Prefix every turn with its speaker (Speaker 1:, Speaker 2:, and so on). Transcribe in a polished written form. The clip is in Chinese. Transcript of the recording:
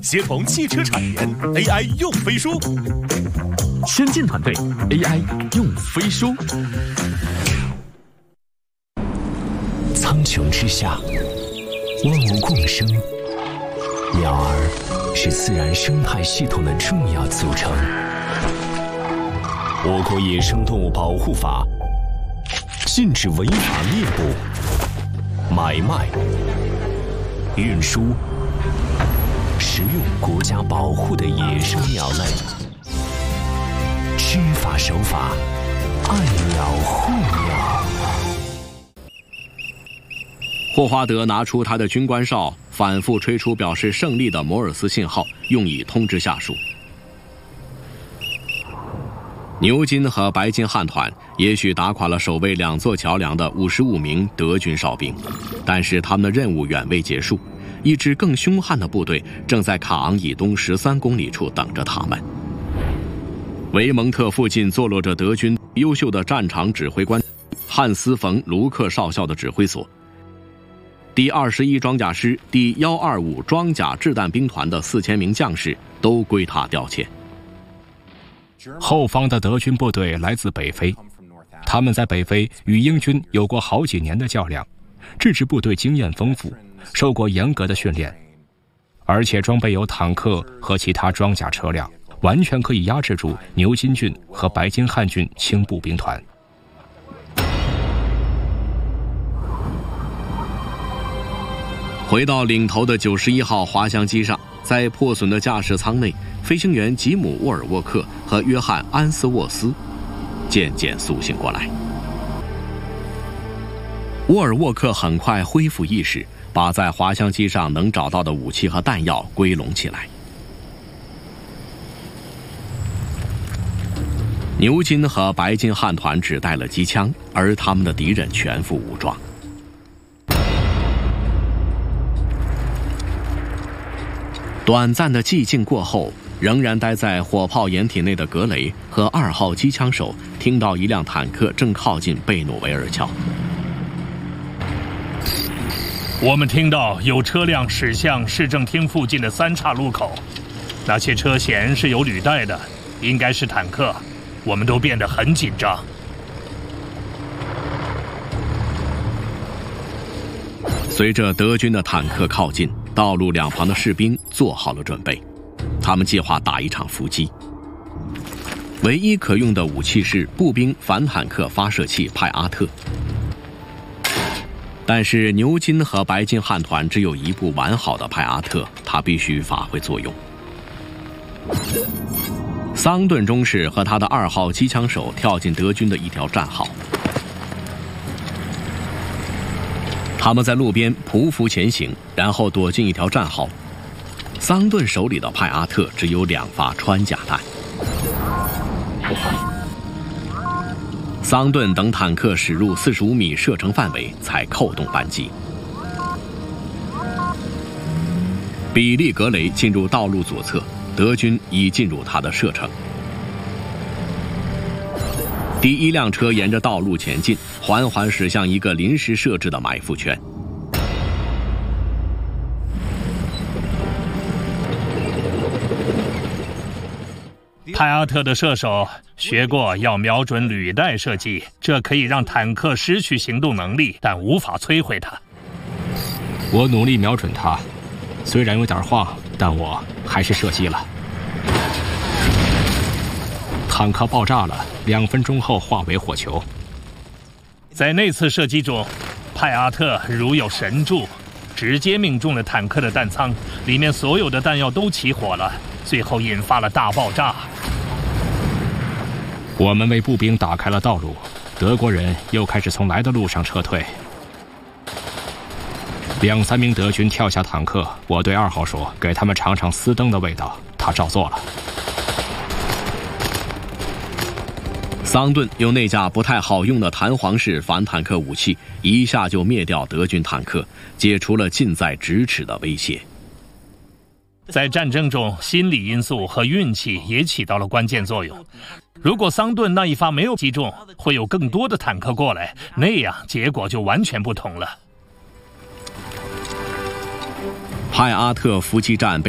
Speaker 1: 协同汽车产业，AI 用飞书。
Speaker 2: 先进团队 AI 用飞书。
Speaker 3: 苍穹之下，万物共生，鸟儿是自然生态系统的重要组成。我国野生动物保护法禁止违法猎捕、买卖、运输、食用国家保护的野生鸟类。知法守法，爱鸟护鸟。
Speaker 4: 霍华德拿出他的军官哨，反复吹出表示胜利的摩尔斯信号，用以通知下属。牛津和白金汉团也许打垮了守卫2座桥梁的55名德军哨兵，但是他们的任务远未结束，一支更凶悍的部队正在卡昂以东13公里处等着他们。维蒙特附近坐落着德军优秀的战场指挥官汉斯·冯·卢克少校的指挥所。第21装甲师第125装甲掷弹兵团的4000名将士都归他调遣。
Speaker 5: 后方的德军部队来自北非，他们在北非与英军有过好几年的较量，这支部队经验丰富，受过严格的训练，而且装备有坦克和其他装甲车辆，完全可以压制住牛津郡和白金汉郡轻步兵团。
Speaker 4: 回到领头的91号滑翔机上，在破损的驾驶舱内，飞行员吉姆·沃尔沃克和约翰·安斯沃斯渐渐苏醒过来。沃尔沃克很快恢复意识，把在滑翔机上能找到的武器和弹药归拢起来。牛津和白金汉团只带了机枪，而他们的敌人全副武装。短暂的寂静过后，仍然待在火炮掩体内的格雷和2号机枪手听到一辆坦克正靠近贝努维尔桥。
Speaker 6: 我们听到有车辆驶向市政厅附近的3岔路口，那些车舷是有履带的，应该是坦克。我们都变得很紧张。
Speaker 4: 随着德军的坦克靠近，道路两旁的士兵做好了准备，他们计划打一场伏击。唯一可用的武器是步兵反坦克发射器派阿特，但是牛津和白金汉团只有一部完好的派阿特，它必须发挥作用。桑顿中士和他的2号机枪手跳进德军的一条战壕，他们在路边匍匐前行，然后躲进一条战壕。桑顿手里的派阿特只有2发穿甲弹。桑顿等坦克驶入45米射程范围，才扣动扳机。比利格雷进入道路左侧，德军已进入他的射程。第1辆车沿着道路前进，缓缓驶向一个临时设置的埋伏圈。
Speaker 6: 派阿特的射手学过要瞄准履带射击，这可以让坦克失去行动能力，但无法摧毁它。
Speaker 5: 我努力瞄准它，虽然有点晃，但我还是射击了。坦克爆炸了，2分钟后化为火球。
Speaker 6: 在那次射击中，派阿特如有神助，直接命中了坦克的弹仓，里面所有的弹药都起火了，最后引发了大爆炸。
Speaker 5: 我们为步兵打开了道路，德国人又开始从来的路上撤退。2、3名德军跳下坦克，我对2号说：“给他们尝尝斯登的味道。”他照做了。
Speaker 4: 桑顿用那架不太好用的弹簧式反坦克武器，一下就灭掉德军坦克，解除了近在咫尺的威胁。
Speaker 6: 在战争中，心理因素和运气也起到了关键作用。如果桑顿那一发没有击中，会有更多的坦克过来，那样结果就完全不同了。
Speaker 4: 派阿特伏击战被